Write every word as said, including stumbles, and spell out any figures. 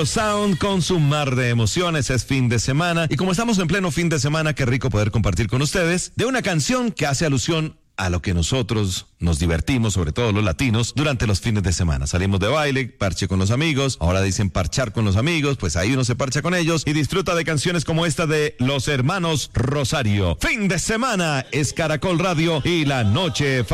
Sound con su mar de emociones, es fin de semana y como estamos en pleno fin de semana, qué rico poder compartir con ustedes de una canción que hace alusión a lo que nosotros nos divertimos, sobre todo los latinos, durante los fines de semana. Salimos de baile, parche con los amigos, ahora dicen parchar con los amigos, pues ahí uno se parcha con ellos y disfruta de canciones como esta de Los Hermanos Rosario. Fin de semana es Caracol Radio y la noche